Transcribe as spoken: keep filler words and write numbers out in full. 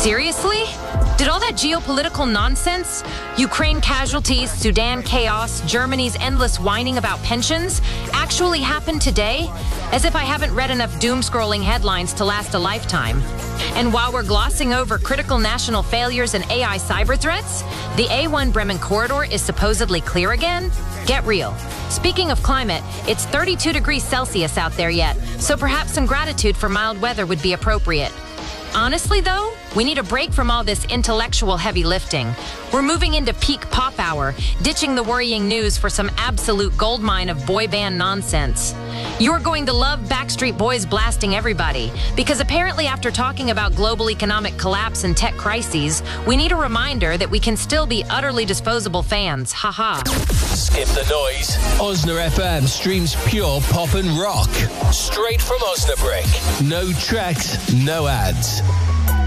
Seriously? Did all that geopolitical nonsense, Ukraine casualties, Sudan chaos, Germany's endless whining about pensions, actually happen today? As if I haven't read enough doom-scrolling headlines to last a lifetime. And while we're glossing over critical national failures and A I cyber threats, the A one Bremen corridor is supposedly clear again? Get real. Speaking of climate, it's thirty-two degrees Celsius out there yet, so perhaps some gratitude for mild weather would be appropriate. Honestly, though, we need a break from all this intellectual heavy lifting. We're moving into peak pop hour, ditching the worrying news for some absolute goldmine of boy band nonsense. You're going to love Backstreet Boys blasting everybody, because apparently after talking about global economic collapse and tech crises, we need a reminder that we can still be utterly disposable fans. Haha. Skip the noise. Osna F M streams pure pop and rock. Straight from Osnabrück. No tracks, no ads.